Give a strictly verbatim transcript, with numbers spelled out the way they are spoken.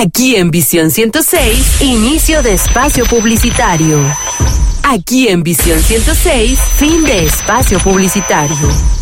Aquí en Visión ciento seis, inicio de espacio publicitario. Aquí en Visión ciento seis, fin de espacio publicitario.